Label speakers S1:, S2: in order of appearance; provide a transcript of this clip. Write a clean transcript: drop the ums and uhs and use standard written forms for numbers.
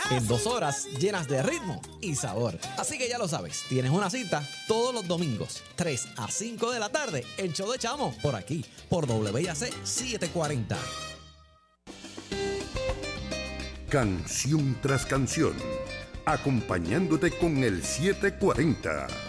S1: en 2 horas llenas de ritmo y sabor. Así que ya lo sabes, tienes una cita todos los domingos, 3 a 5 de la tarde, el show de Chamo, por aquí, por WIAC 740.
S2: Canción tras canción, acompañándote con el 740.